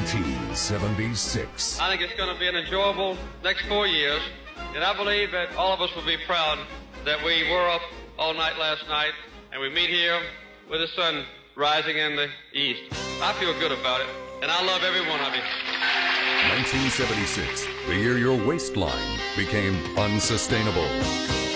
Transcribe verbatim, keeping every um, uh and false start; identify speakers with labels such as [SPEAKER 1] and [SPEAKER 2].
[SPEAKER 1] nineteen seventy-six.
[SPEAKER 2] I think it's going to be an enjoyable next four years, and I believe that all of us will be proud that we were up all night last night, and we meet here with the sun rising in the east. I feel good about it, and I love every one of you.
[SPEAKER 1] nineteen seventy-six, the year your waistline became unsustainable.